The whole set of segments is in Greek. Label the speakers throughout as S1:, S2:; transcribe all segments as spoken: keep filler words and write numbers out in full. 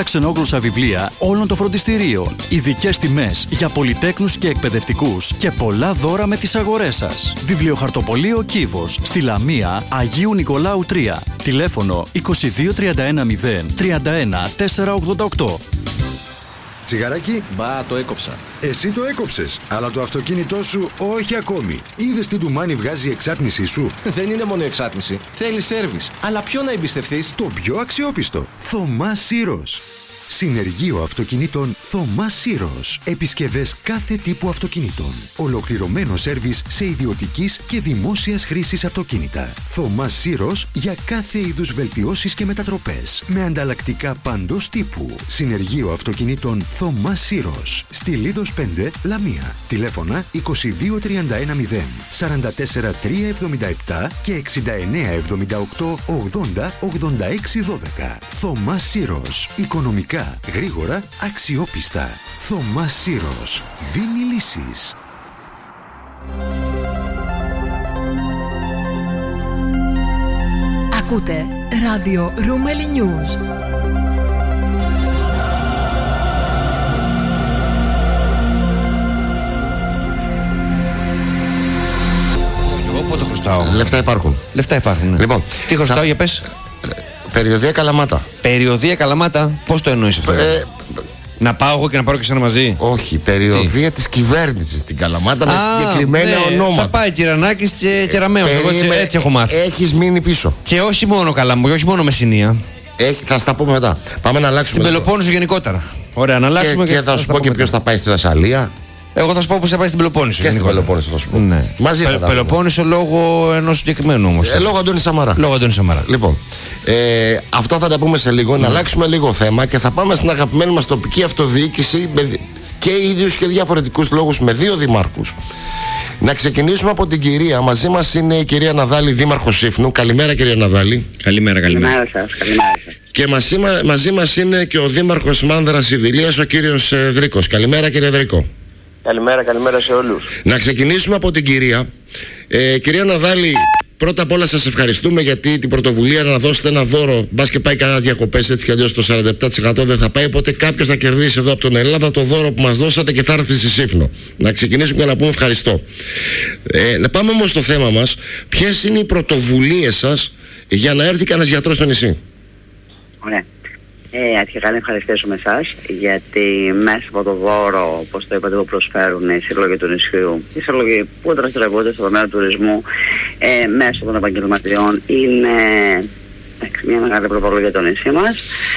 S1: τα ξενόγλωσσα βιβλία όλων των φροντιστηρίων. Ειδικές τιμές για πολυτέκνους και εκπαιδευτικούς και πολλά δώρα με τις αγορές σας. Βιβλιοχαρτοπωλείο Κύβος, στη Λαμία, Αγίου Νικολάου τρία. Τηλέφωνο είκοσι δύο τριάντα ένα μηδέν τριάντα ένα τετρακόσια ογδόντα οκτώ.
S2: Τσιγαράκι.
S3: Μπα, το έκοψα.
S2: Εσύ το έκοψες, αλλά το αυτοκίνητό σου όχι ακόμη. Είδες τι ντουμάνι βγάζει η εξάτμισή σου?
S3: Δεν είναι μόνο εξάτμιση. Θέλει σέρβις. Αλλά ποιο να εμπιστευτείς?
S2: Το πιο αξιόπιστο. Θωμά Σύρος. Συνεργείο αυτοκινήτων Θωμά Σύρος. Επισκευές κάθε τύπου αυτοκινήτων. Ολοκληρωμένο σέρβις σε ιδιωτικής και δημόσιας χρήσης αυτοκίνητα. Θωμά Σύρος για κάθε είδους βελτιώσεις και μετατροπές. Με ανταλλακτικά παντός τύπου. Συνεργείο αυτοκινήτων Θωμά Σύρος. Στη Λίδος πέντε, Λαμία. Τηλέφωνα είκοσι δύο τριάντα ένα μηδέν σαράντα τέσσερα τριακόσια εβδομήντα επτά και εξήντα εννέα εβδομήντα οκτώ ογδόντα ογδόντα έξι δώδεκα. Θωμά Σύρος. Οικονομικά, γρήγορα, αξιόπιστα. Θωμά Σύρος. Δίνει λύσεις.
S4: Ακούτε ράδιο Ρούμελι News.
S5: Εγώ πότε χρωστάω?
S6: Λεφτά υπάρχουν.
S5: Λεφτά υπάρχουν, ναι.
S6: Λοιπόν,
S5: τι χρωστάω,
S6: θα...
S5: για πες.
S6: Περιοδία Καλαμάτα.
S5: Περιοδία Καλαμάτα, πώς το εννοείς αυτό? Ε, να πάω εγώ και να πάρω και σε ένα μαζί?
S6: Όχι, περιοδία της κυβέρνησης στην Καλαμάτα με συγκεκριμένα ναι, ονόματα.
S5: Θα πάει Κυρανάκης και Κεραμέως. Εγώ έτσι, έτσι έχω μάθει.
S6: Έχεις μείνει πίσω.
S5: Και όχι μόνο Καλαμάτα, όχι μόνο Μεσσηνία.
S6: Έχει, θα στα πούμε μετά. Πάμε να αλλάξουμε.
S5: Στην Πελοπόννησο γενικότερα. Ωραία, να αλλάξουμε
S6: και, και, και θα σου πω και ποιος θα πάει στη Θεσσαλία.
S5: Εγώ θα σου πω πως θα πάει στην Πελοπόννησο.
S6: Και στην Πελοπόννησο θα σου πω.
S5: Ναι.
S6: Μαζί
S5: Πε, Πελοπόννησο λόγω ενός συγκεκριμένου όμως.
S6: Ε, λόγω Αντώνη Σαμαρά.
S5: Λόγω Αντώνη Σαμαρά.
S6: Λοιπόν, ε, αυτό θα τα πούμε σε λίγο. Mm. Να αλλάξουμε λίγο θέμα και θα πάμε στην αγαπημένη μας τοπική αυτοδιοίκηση με, και ίδιους και διαφορετικούς λόγους με δύο δημάρχους. Να ξεκινήσουμε από την κυρία. Μαζί μας είναι η κυρία Ναδάλη, δήμαρχος Σύφνου. Καλημέρα, κυρία Ναδάλη.
S5: Καλημέρα, καλημέρα.
S7: Καλημέρα σας, καλημέρα σας.
S6: Και μαζί, μαζί μας είναι και ο δήμαρχος Μάνδρας Ιδηλίας, ο κύριος ε, Δρίκος. Καλημέρα, κύριε Δρίκο.
S7: Καλημέρα, καλημέρα σε όλους.
S6: Να ξεκινήσουμε από την κυρία. Ε, κυρία Ναδάλη, πρώτα απ' όλα σας ευχαριστούμε γιατί την πρωτοβουλία να δώσετε ένα δώρο. Μπας και πάει κανένα διακοπές, έτσι κι αλλιώς το σαράντα επτά τοις εκατό δεν θα πάει. Οπότε κάποιος θα κερδίσει εδώ από τον Ελλάδα το δώρο που μας δώσατε και θα έρθει στη Σύφνο. Να ξεκινήσουμε και να πούμε ευχαριστώ. Ε, να πάμε όμως στο θέμα μας. Ποιες είναι οι πρωτοβουλίες σας για να έρθει κανένας γιατρός στο νησί?
S7: Ωραία. Ε, αρχικά να ευχαριστήσουμε εσάς γιατί μέσα από το δώρο, όπως το είπατε, που προσφέρουν οι σύλλογοι του νησιού, οι σύλλογοι που δραστηριοποιούνται στο τομέα του τουρισμού ε, μέσω των επαγγελματιών, είναι εντάξει, μια μεγάλη προβολή για το νησί μας.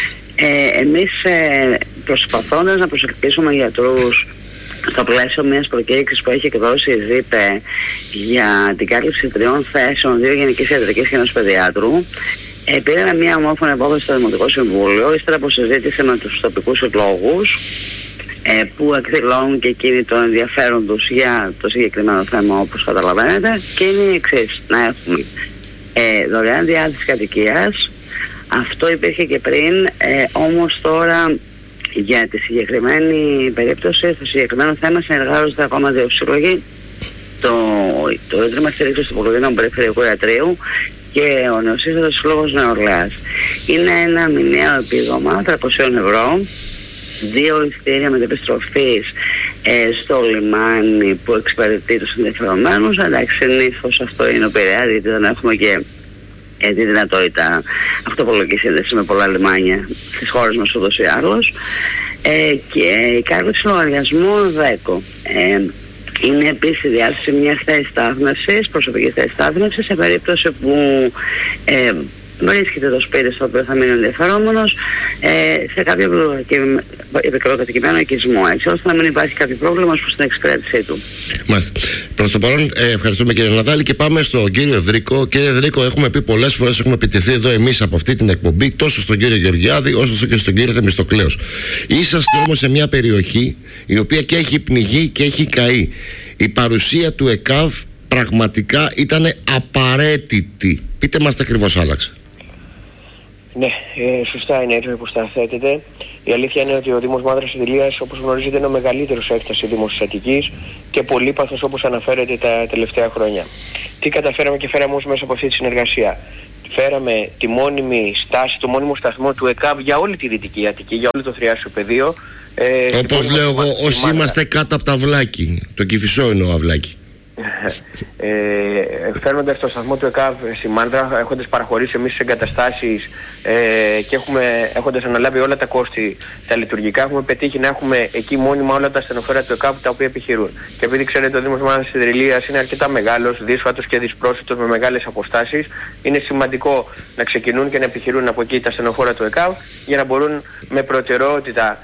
S7: Ε, εμείς ε, προσπαθώντας να προσελκύσουμε γιατρούς στο πλαίσιο μιας προκήρυξης που έχει εκδώσει η ΔΥΠΕ για την κάλυψη τριών θέσεων, δύο γενικής ιατρικής και ενός παιδιάτρου, Ε, πήραμε μια ομόφωνη απόφαση στο Δημοτικό Συμβούλιο, ύστερα από συζήτηση με τους τοπικούς συλλόγους ε, που εκδηλώνουν και εκείνοι το ενδιαφέρον τους για το συγκεκριμένο θέμα, όπως καταλαβαίνετε, και είναι η εξής: να έχουμε ε, δωρεάν διάθεση κατοικίας. Αυτό υπήρχε και πριν, ε, όμως τώρα για τη συγκεκριμένη περίπτωση, στο συγκεκριμένο θέμα συνεργάζονται ακόμα δύο σύλλογοι, το, το Ίδρυμα Στήριξης του Πολυδύναμου Περιφερειακού Ιατρείου και ο Νεοσύστατος Σύλλογος Νεορλεάς. Είναι ένα μηνιαίο επίδομα τριακόσια ευρώ, δύο εισιτήρια μετεπιστροφής ε, στο λιμάνι που εξυπηρετεί τους ενδιαφερομένους. Εντάξει, συνήθως αυτό είναι ο Πειραιάς, γιατί δεν έχουμε και ε, τη δυνατότητα αυτοπολογική σύνδεση με πολλά λιμάνια στις χώρες μας ούτως ή άλλως. Ε, και η κάλυψη λογαριασμού ΔΕΚΟ. Ε, Είναι επίσης η διάθεση μιας θέσης στάθμευσης, προσωπικής θέσης στάθμευσης, σε περίπτωση που ε, βρίσκεται το σπίτι στο οποίο θα μείνει ο ενδιαφερόμενος ε, σε κάποιο επικαιροκατοικημένο οικισμό, έτσι ώστε να μην υπάρχει κάποιο πρόβλημα προς την εξυπηρέτησή του. Μάλιστα.
S6: Προς το παρόν, ε, ευχαριστούμε κύριε Ναδάλη και πάμε στον κύριο Δρίκο. Κύριε Δρίκο, έχουμε πει πολλές φορές, έχουμε επιτεθεί εδώ εμείς από αυτή την εκπομπή, τόσο στον κύριο Γεωργιάδη όσο και στον κύριο Θεμιστοκλέος. Είσαστε όμως σε μια περιοχή η οποία και έχει πνιγεί και έχει καεί. Η παρουσία του ΕΚΑΒ πραγματικά ήταν απαραίτητη. Πείτε μας τι ακριβώς άλλαξε.
S8: Ναι, ε, σωστά είναι έτσι όπως τα θέτετε. Η αλήθεια είναι ότι ο Δήμος Μάνδρας Ιδηλίας, όπως γνωρίζετε, είναι ο μεγαλύτερος έκταση Δήμος της Αττικής και πολύπαθος, όπως αναφέρεται, τα τελευταία χρόνια. Τι καταφέραμε και φέραμε όμως μέσα από αυτή τη συνεργασία? φέραμε τη μόνιμη στάση, το μόνιμο σταθμό του ΕΚΑΒ για όλη τη Δυτική Αττική, για όλο το θριάσιο πεδίο.
S6: Ε, Όπως λέω εγώ, όσοι είμαστε κάτω από τα Αυλάκη, το Κηφισό είναι ο Αυλάκη.
S8: ε, φέρνοντας το σταθμό του ΕΚΑΒ στη Μάνδρα, έχοντας παραχωρήσει εμείς τις εγκαταστάσεις ε, και έχουμε, έχοντας αναλάβει όλα τα κόστη τα λειτουργικά, έχουμε πετύχει να έχουμε εκεί μόνιμα όλα τα ασθενοφόρα του ΕΚΑΒ τα οποία επιχειρούν. Και επειδή ξέρετε ο Δήμος Μάνδρας Ιδρυλίας είναι αρκετά μεγάλος, δύσβατος και δυσπρόσιτος με μεγάλες αποστάσεις, είναι σημαντικό να ξεκινούν και να επιχειρούν από εκεί τα ασθενοφόρα του ΕΚΑΒ για να μπορούν με προτεραιότητα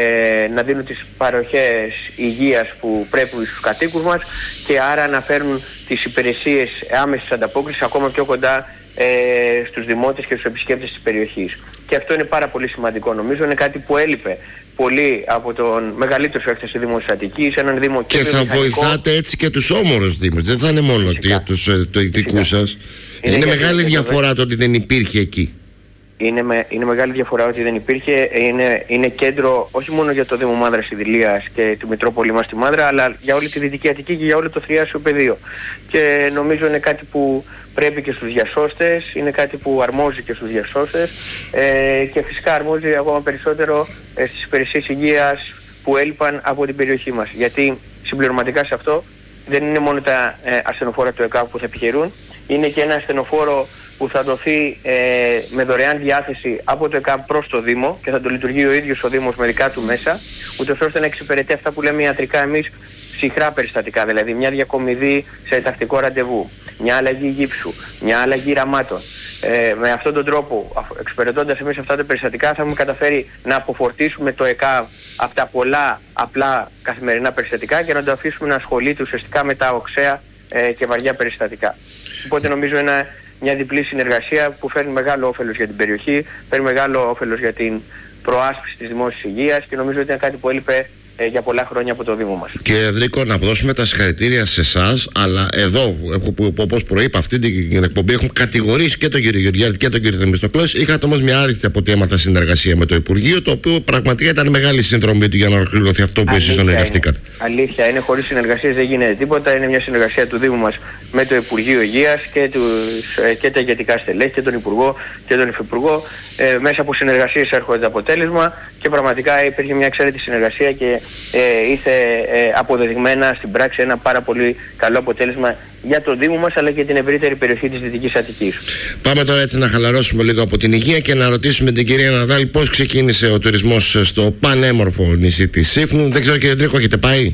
S8: Ε, να δίνουν τις παροχές υγείας που πρέπει στους κατοίκους μας και άρα να φέρουν τις υπηρεσίες άμεσης ανταπόκρισης ακόμα πιο κοντά ε, στους δημότες και στους επισκέπτες της περιοχής. Και αυτό είναι πάρα πολύ σημαντικό, νομίζω, είναι κάτι που έλειπε πολύ από τον μεγαλύτερο σε έκταση Δήμο της Αττικής, έναν Δήμο και,
S6: και θα βοηθάτε έτσι και τους όμορους Δήμους, δεν θα είναι μόνο για τους το ειδικού σας. Είναι, είναι μεγάλη διαφορά το ότι δεν υπήρχε εκεί.
S8: Είναι, με, είναι μεγάλη διαφορά ότι δεν υπήρχε, είναι, είναι κέντρο όχι μόνο για το Δήμο Μάνδρας Ιδρυλίας και τη Μητρόπολη μας στη Μάνδρα, αλλά για όλη τη Δυτική Αττική και για όλο το θριάσιο πεδίο. Και νομίζω είναι κάτι που πρέπει και στους διασώστες, είναι κάτι που αρμόζει και στους διασώστες ε, και φυσικά αρμόζει ακόμα περισσότερο ε, στις υπηρεσίες υγείας που έλειπαν από την περιοχή μας. Γιατί συμπληρωματικά σε αυτό δεν είναι μόνο τα ε, ασθενοφόρα του ΕΚΑΒ που θα επιχειρούν, είναι και ένα ασθενοφόρο που θα δοθεί ε, με δωρεάν διάθεση από το ΕΚΑΒ προς το Δήμο και θα το λειτουργεί ο ίδιος ο Δήμος με δικά του μέσα, ούτως ώστε να εξυπηρετεί αυτά που λέμε ιατρικά εμείς ψυχρά περιστατικά, δηλαδή μια διακομιδή σε τακτικό ραντεβού, μια αλλαγή γύψου, μια αλλαγή ραμμάτων. Ε, με αυτόν τον τρόπο, εξυπηρετώντας εμείς αυτά τα περιστατικά, θα έχουμε καταφέρει να αποφορτίσουμε το ΕΚΑΒ από τα πολλά απλά καθημερινά περιστατικά και να το αφήσουμε να ασχολείται ουσιαστικά με τα οξέα ε, και βαριά περιστατικά. Οπότε νομίζω ένα μια διπλή συνεργασία που φέρνει μεγάλο όφελος για την περιοχή, φέρνει μεγάλο όφελος για την προάσπιση της δημόσιας υγείας και νομίζω ότι είναι κάτι που έλειπε ε, για πολλά χρόνια από το Δήμο μας.
S6: Κύριε Δρίκο, να δώσουμε τα συγχαρητήρια σε εσάς, αλλά εδώ, όπως προείπα, αυτή την εκπομπή έχουν κατηγορήσει και τον κύριο Γεωργιάδη και τον κύριο Θεμιστοκλώση. Είχατε όμως μια άριστη από ό,τι έμαθα συνεργασία με το Υπουργείο, το οποίο πραγματικά ήταν μεγάλη συνδρομή του για να ολοκληρωθεί αυτό που εσείς ονειρευτήκατε.
S8: Αλήθεια είναι, χωρίς συνεργασίες δεν γίνεται τίποτα. Είναι μια συνεργασία του Δήμου μας με το Υπουργείο Υγείας και, τους, και τα ηγετικά στελέχη και τον Υπουργό και τον Υφυπουργό. Ε, μέσα από συνεργασίες έρχονται αποτέλεσμα και πραγματικά υπήρχε μια εξαίρετη συνεργασία και ε, ήρθε ε, αποδεδειγμένα στην πράξη ένα πάρα πολύ καλό αποτέλεσμα για τον Δήμο μας αλλά και την ευρύτερη περιοχή της Δυτικής Αττικής.
S6: Πάμε τώρα έτσι να χαλαρώσουμε λίγο από την υγεία και να ρωτήσουμε την κυρία Ναδάλη πώς ξεκίνησε ο τουρισμός στο πανέμορφο νησί της Σύφνου. Δεν ξέρω, κύριε Δρίκο, έχετε πάει?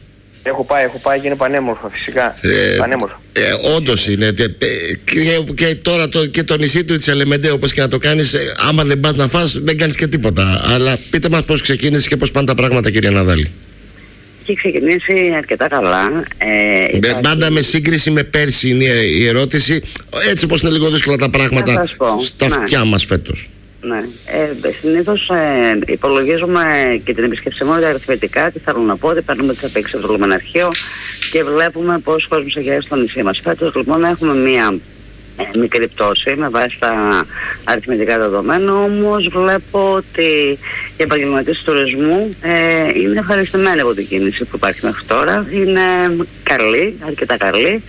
S8: Έχω πάει, έχω πάει και είναι πανέμορφο φυσικά.
S6: Ε,
S8: πανέμορφο.
S6: Ε, όντως είναι. Και, και, και τώρα το, και το νησί του της Ελεμεντέ, όπως και να το κάνεις, ε, άμα δεν πας να φας, δεν κάνεις και τίποτα. Αλλά πείτε μας πώς ξεκίνησε και πώς πάνε τα πράγματα, κυρία Ναδάλη.
S7: Έχει ξεκινήσει αρκετά καλά. Ε,
S6: υπάρχει... Πάντα με σύγκριση με πέρσι είναι η ερώτηση. Έτσι πως είναι λίγο δύσκολα τα πράγματα στα ναι. αυτιά μας φέτος.
S7: Ναι. Ε, συνήθως ε, υπολογίζουμε και την επισκεψιμότητα αριθμητικά. Τι θέλω να πω, ότι παίρνουμε τις απέξεις από το λιμεναρχείο και βλέπουμε πώς κόσμος έχει έρθει στο νησί μας. Φέτος λοιπόν έχουμε μία ε, μικρή πτώση με βάση τα αριθμητικά δεδομένα, όμως βλέπω ότι οι επαγγελματίες του τουρισμού ε, είναι ευχαριστημένοι από την κίνηση που υπάρχει μέχρι τώρα. Είναι καλή, αρκετά καλή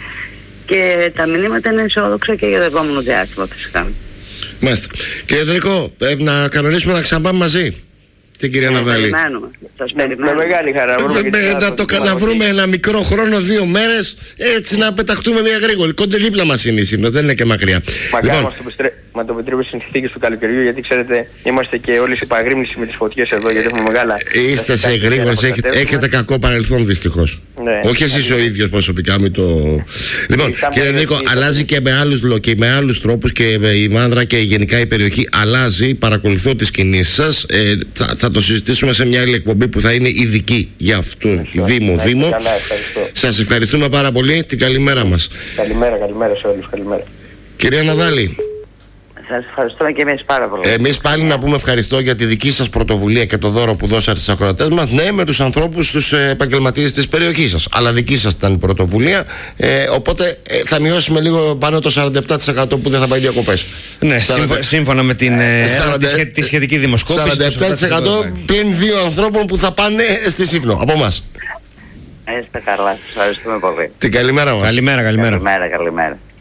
S7: και τα μηνύματα είναι αισιόδοξα και για το επόμενο διάστημα φυσικά.
S6: Μάλιστα. Κύριε Δρίκο, να κανονίσουμε να ξαναπάμε μαζί στην κυρία
S7: ναι,
S6: Ναδάλη.
S7: Περιμένουμε. Σας περιμένουμε.
S8: Με μεγάλη χαρά.
S6: Να το να βρούμε ένα μικρό χρόνο, δύο μέρες, έτσι να πεταχτούμε μια γρήγορη. Κόντε δίπλα μας είναι η Σύμνος, δεν είναι και μακριά.
S8: Μακάρι λοιπόν, μας το επιτρέπει στις συνθήκες του καλοκαιριού, γιατί ξέρετε είμαστε και όλοι σε παγρύμνηση με τις φωτιές εδώ, γιατί έχουμε μεγάλα...
S6: Είστε σε γρήγορες, έχετε, έχετε κακό παρελθόν δυστυχώς. Ναι, όχι εσείς ο ίδιος προσωπικά με το... Λοιπόν, κύριε Νίκο, αλλάζει και με άλλους, και με άλλους τρόπους και η Μάνδρα και γενικά η περιοχή αλλάζει. Παρακολουθώ τις κινήσεις σας. Ε, θα, θα το συζητήσουμε σε μια άλλη εκπομπή που θα είναι ειδική για αυτό, Δήμο Δήμο. Σας ευχαριστούμε πάρα πολύ. Την καλημέρα μας.
S8: Καλημέρα, καλημέρα σε όλους. Καλημέρα.
S6: Κυρία Ναδάλη.
S7: Σας ευχαριστούμε και εμείς πάρα πολύ.
S6: Εμείς πάλι να πούμε ευχαριστώ για τη δική σας πρωτοβουλία και το δώρο που δώσατε στους ακροατές μας. Ναι, με τους ανθρώπους, τους επαγγελματίες της περιοχής σας. Αλλά δική σας ήταν η πρωτοβουλία. Ε, οπότε ε, θα μειώσουμε λίγο πάνω το σαράντα επτά τοις εκατό που δεν θα πάει διακοπές.
S5: Ναι, σαράντα... σύμφωνα με την ε, σαράντα... τη, τη σχετική δημοσκόπηση.
S6: σαράντα επτά τοις εκατό πλην δύο ανθρώπων που θα πάνε στη Σύφνο από εμάς.
S7: Είστε καλά, σας ευχαριστούμε πολύ.
S6: Την καλημέρα μας.
S5: Καλημέρα, καλημέρα.
S7: Καλημέρα, καλημέρα.